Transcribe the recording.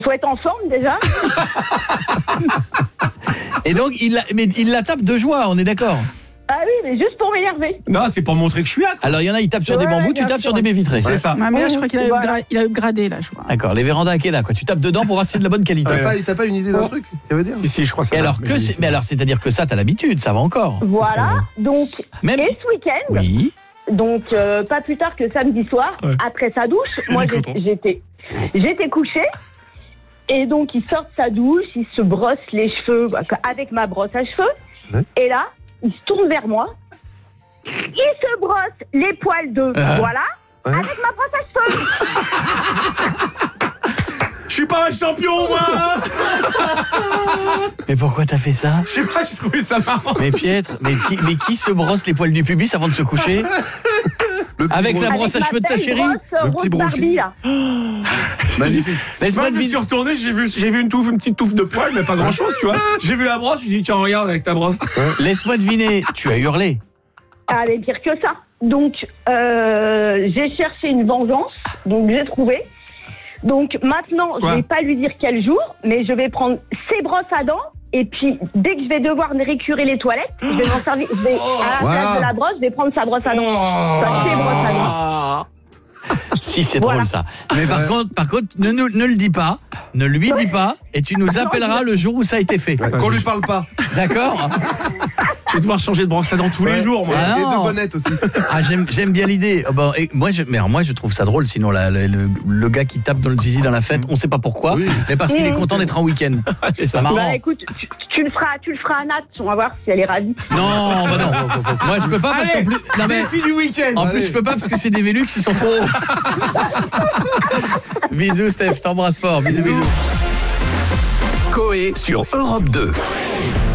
Faut être en forme déjà. Et donc, il la tape de joie, on est d'accord? Ah oui, mais juste pour m'énerver. Non, c'est pour montrer que je suis là. Alors, il y en a, ils tapent sur des Ouais, bambous, tu bien tapes sûr. sur des baies vitrées. C'est ça. Ah, mais là, je crois qu'il a, Voilà. il a upgradé, là, je crois. D'accord, les vérandas Akela, quoi. Tu tapes dedans pour voir si c'est de la bonne qualité. T'as pas une idée d'un truc, ça veut dire? Si, je crois ça. Et alors, mais alors, c'est-à-dire que ça, t'as l'habitude, ça va encore. Voilà. Donc, Même... et ce week-end, Oui. donc pas plus tard que samedi soir, Ouais. après sa douche, moi Il est content. j'étais couchée. Et donc, il sort de sa douche, il se brosse les cheveux avec ma brosse à cheveux. Ouais. Et là, il se tourne vers moi. Il se brosse les poils de voilà Ouais. avec ma brosse à cheveux. Je suis pas un champion, moi. Mais pourquoi t'as fait ça? Je sais pas, j'ai trouvé ça marrant. Mais Pietre, mais qui se brosse les poils du pubis avant de se coucher? Le petit Avec bro- la brosse à Avec cheveux de sa ma belle chérie? brosse, Le petit rose brochet. Barbie, là. Magnifique. Laisse-moi Moi, je me suis deviner. retourné, j'ai vu une petite touffe de poils, mais pas grand-chose, tu vois. J'ai vu la brosse, je me suis dit, tiens, regarde avec ta brosse. Laisse-moi deviner. Tu as hurlé. Ah, mais pire que ça. Donc, j'ai cherché une vengeance, donc j'ai trouvé. Donc maintenant, Quoi? je vais pas lui dire quel jour, mais je vais prendre ses brosses à dents. Et puis, dès que je vais devoir récurer les toilettes, je vais m'en servir. À la Voilà. place de la brosse, je vais prendre sa brosse à dents. Enfin, ses brosses à dents. Si, c'est Voilà. drôle ça. Mais par contre, ne le dis pas, ne lui dis pas, et tu nous appelleras le jour où ça a été fait. Ouais, qu'on lui parle pas. D'accord? Je vais devoir changer de brosse à dents tous les Ouais. jours, moi. Ah Et non. de bonnettes aussi. Ah, j'aime bien l'idée. Bon, et moi, je trouve ça drôle. Sinon, le gars qui tape dans le zizi dans la fête, on sait pas pourquoi, Oui. mais parce qu'il est content d'être en week-end. C'est ça marrant. Bah écoute, tu le feras à Nat, on va voir si elle est ravie. Non, bah non. Moi, je peux pas parce qu'en plus. Non, mais Défi du week-end. en plus, je peux pas parce que c'est des Vélux, ils sont trop hauts. Bisous, Steph, je t'embrasse fort. Bisous. Coé sur Europe 2.